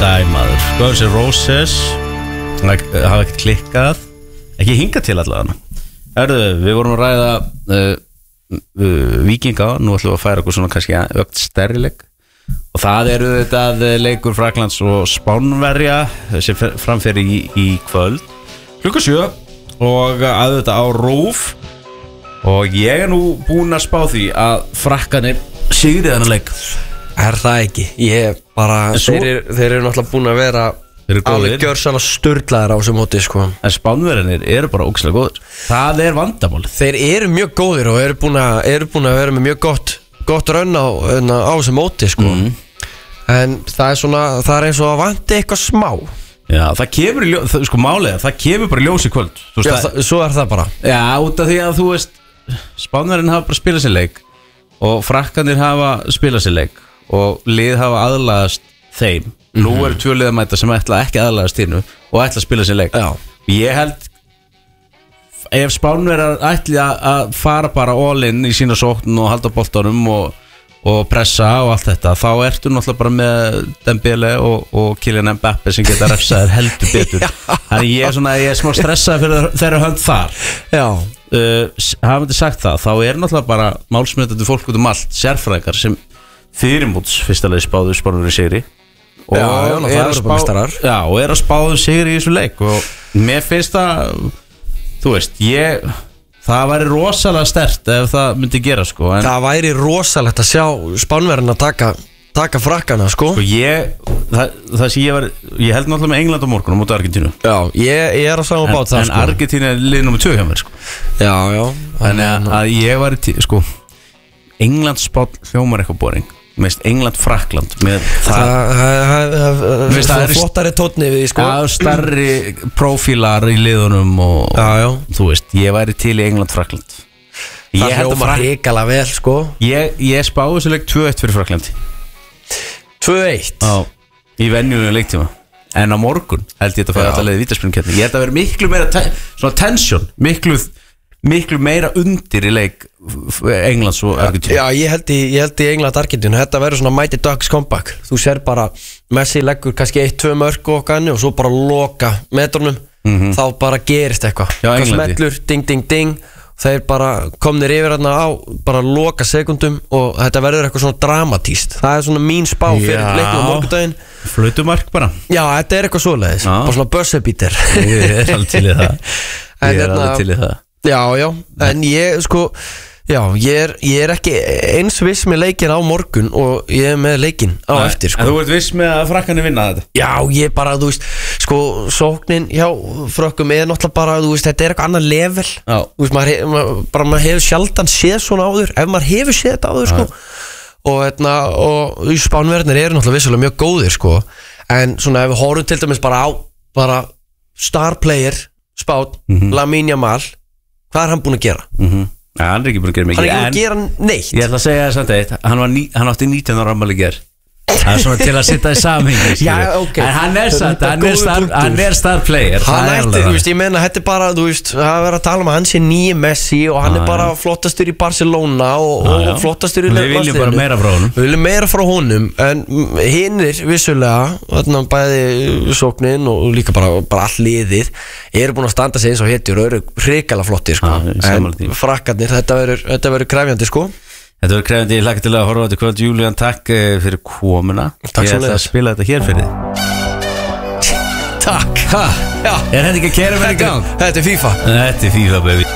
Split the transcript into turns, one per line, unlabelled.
maður Guns N' Roses hafa ekkert klikkað ekki hingað til allavega. Við vorum að ræða Víkinga, nú ætlum við að færa okkur svona kannski ögt stærri leik og það eru þetta leikur Frakklands og Spánverja sem framferi í kvöld klukkan 7 og að þetta á RÚV og ég nú búinn að spá því að Frakkanir sigri þennan leik.
Það ekki? Ég bara, þeir eru náttúrulega búin að vera alveg gjörsamlega sturlaðir á þessu móti sko.
En Spánverjanir eru bara ógeðslega góðir. Það vandamál.
Þeir eru mjög góðir og eru búin að vera með mjög gott raun á þessu móti sko. En það er eins og að vanti eitthvað smá.
Já, það kemur sko málega, það kemur bara ljós í kvöld.
Svo er það bara.
Já, út af því að þú veist Spánverjanir hafa bara spilað sér leik og Frakkanir hafa spilað sér leik og lið hafa aðlagast þeim. Nú eru 2 lið að mæta sem ætla ekki aðlagast hinnu og ætla að spila sér leik. Ég held ef Spánverjar ætli að fara bara all in í sína sókn og halda boltanum og pressa og allt þetta, þá ertu náttúrulega bara með Dembele og Kylian Mbappe sem geta refsaðir heldur betur. Þannig ég er smá stressað fyrir þeirra hönd þar. Hafandi sagt það, þá er náttúrulega bara málsmetandi fólk út allt, sérfræðingar sem fyrirmóts fyrsta leið spáðu Spánverjar sigri og er að spáðu sigri í þessu leik og mér finnst það þú veist, það væri rosalega sterkt ef það myndi gera sko,
það væri rosalegt að sjá Spánverjarna taka Frakkana sko.
Það sem ég held náttúrulega með England á morgun á móti Argentínu.
Ég er að sama bát það
en Argentínu er lið nummer 2 hjá mér sko. Þannig að ég væri sko England Spán hljómar eitthvað boring. Mest England Frakkland með
það flottari tónni við sko.
Starri prófílar í liðunum og þú veist, ég væri til í England Frakkland.
Það hljómar hrikalega vel sko.
Ég spáði þessu leik 2-1 fyrir Frakklandi.
2-1?
Í venjulegu leiktíma. En á morgun held ég að fara alltaf leiði vítaspyrnukeppni. Ég held að vera miklu meira svona tension, miklu meira undir í leik Englands og Argentínu.
Já, ég held í England Argentínu. Þetta verður svona Mighty Ducks comeback. Þú sér bara Messi leggur kannski 1-2 mörk og svo bara loka metrunum. Þá bara gerist eitthvað. Það smellur, ding, ding, ding. Þeir bara komnir yfir hérna á bara loka sekundum og þetta verður eitthvað svona dramatíst. Það er svona mín spá fyrir leiknum á morgundaginn.
Flautumark bara.
Já, þetta er eitthvað svoleiðis. Bara svona buzzer-beater.
Ég er alveg til í það.
Já, en ég sko ég er ekki eins viss með leikin á morgun og ég er með leikin á eftir sko.
En þú ert viss með að Frakkanir vinna þetta?
Já, ég bara, þú veist sko, sóknin hjá Frökkum er náttúrulega bara, þú veist, þetta er eitthvað annað level. Þú veist, maður hefur sjaldan séð svona áður, ef maður hefur séð þetta áður sko. Og Spánverjarnir eru náttúrulega vissulega mjög góðir sko. En svona ef við horfum til dæmis bara á star player Spán, Lamine Yamal, hvað er hann búinn að gera?
Hann er ekki búinn að gera mikið.
Hann er ekki búinn að gera neitt.
Ég ætla að segja það samt eitt, hann átti 19 ára afmæli í gær. Það er svona til að setja í samhengi.
Já, ok.
En hann er star player.
Hann ætti, þú veist, ég meina, þetta er bara, þú veist, það verður að tala um að hann sé nýji Messi og hann er bara flottastur í Barcelona og flottastur í
Við viljum bara meira frá honum.
Við viljum meira frá honum, en hinnir vissulega, þarna bæði sóknin og líka bara all liðið eru búin að standa sig eins og hetjur og eru hrikalega flottir, sko. En Frakkarnir, þetta verður krefjandi, sko.
Þetta verður krefandi, ég hlakka til að horfa á þetta kvöld. Julian, takk fyrir komuna. Ég ætla að spila þetta hér fyrir þig.
Takk.
Er þetta ekki að keyra mér í gang?
Þetta er FIFA.
Þetta er FIFA, baby.